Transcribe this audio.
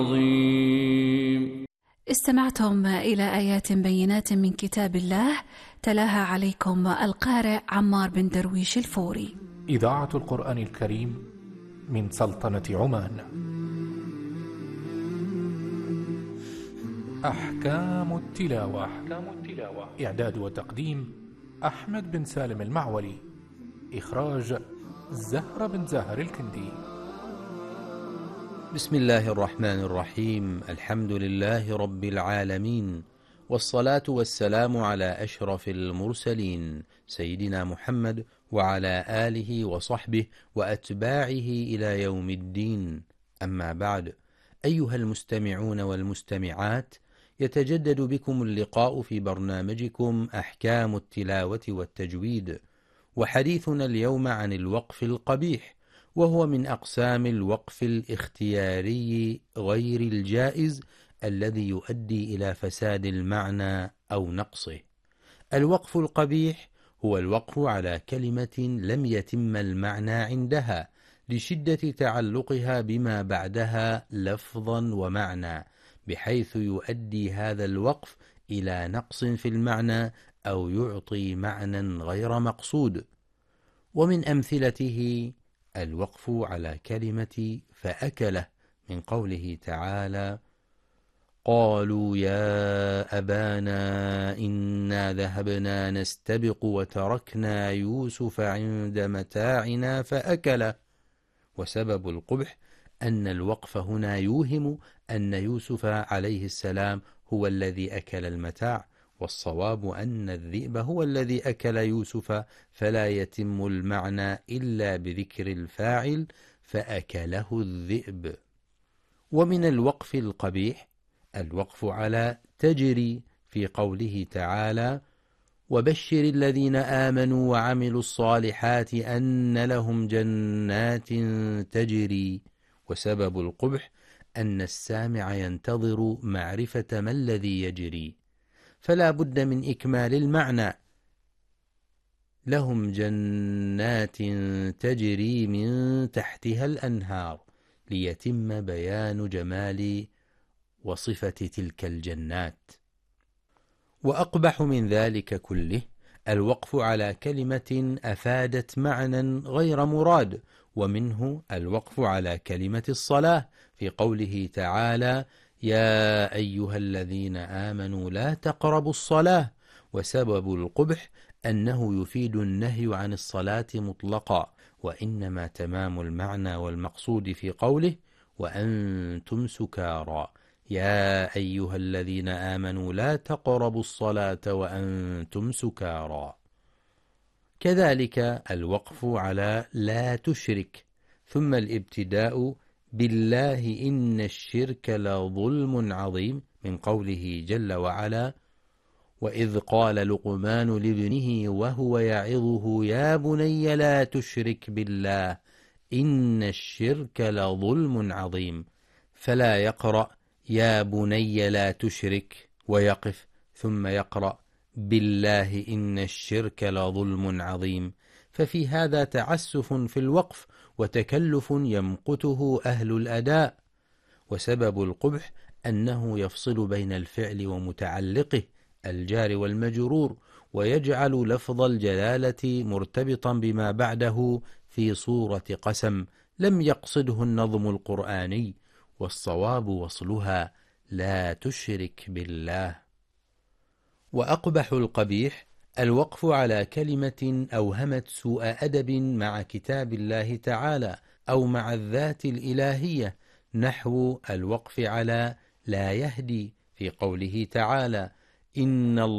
عظيم. استمعتم إلى آيات بينات من كتاب الله تلاها عليكم القارئ عمار بن درويش الفوري. إذاعة القرآن الكريم من سلطنة عمان. أحكام التلاوة. إعداد وتقديم أحمد بن سالم المعولي. إخراج زهرة بن زاهر الكندي. بسم الله الرحمن الرحيم. الحمد لله رب العالمين، والصلاة والسلام على أشرف المرسلين سيدنا محمد وعلى آله وصحبه وأتباعه إلى يوم الدين. أما بعد، أيها المستمعون والمستمعات، يتجدد بكم اللقاء في برنامجكم أحكام التلاوة والتجويد، وحديثنا اليوم عن الوقف القبيح، وهو من أقسام الوقف الاختياري غير الجائز الذي يؤدي إلى فساد المعنى أو نقصه. الوقف القبيح هو الوقف على كلمة لم يتم المعنى عندها لشدة تعلقها بما بعدها لفظا ومعنى، بحيث يؤدي هذا الوقف إلى نقص في المعنى أو يعطي معنى غير مقصود. ومن أمثلته الوقف على كلمة فأكله من قوله تعالى: قالوا يا أبانا إنا ذهبنا نستبق وتركنا يوسف عند متاعنا فأكله. وسبب القبح أن الوقف هنا يوهم أن يوسف عليه السلام هو الذي أكل المتاع، والصواب أن الذئب هو الذي أكل يوسف، فلا يتم المعنى إلا بذكر الفاعل فأكله الذئب. ومن الوقف القبيح الوقف على تجري في قوله تعالى: وبشر الذين آمنوا وعملوا الصالحات أن لهم جنات تجري. وسبب القبح أن السامع ينتظر معرفة ما الذي يجري، فلا بد من إكمال المعنى: لهم جنات تجري من تحتها الأنهار، ليتم بيان جمال وصفة تلك الجنات. وأقبح من ذلك كله الوقف على كلمة أفادت معنى غير مراد، ومنه الوقف على كلمة الصلاة في قوله تعالى: يا أيها الذين آمنوا لا تقربوا الصلاة. وسبب القبح أنه يفيد النهي عن الصلاة مطلقا، وإنما تمام المعنى والمقصود في قوله: وأنتم سكارى، يا أيها الذين آمنوا لا تقربوا الصلاة وأنتم سكارى. كذلك الوقف على لا تشرك، ثم الابتداء بالله إن الشرك لظلم عظيم من قوله جل وعلا: وإذ قال لقمان لابنه وهو يعظه يا بني لا تشرك بالله إن الشرك لظلم عظيم. فلا يقرأ يا بني لا تشرك ويقف، ثم يقرأ بالله إن الشرك لظلم عظيم، ففي هذا تعسف في الوقف وتكلف يمقته أهل الأداء. وسبب القبح أنه يفصل بين الفعل ومتعلقه الجار والمجرور، ويجعل لفظ الجلالة مرتبطا بما بعده في صورة قسم لم يقصده النظم القرآني، والصواب وصلها لا تشرك بالله. وأقبح القبيح الوقف على كلمة أوهمت سوء أدب مع كتاب الله تعالى أو مع الذات الإلهية، نحو الوقف على لا يهدي في قوله تعالى: إن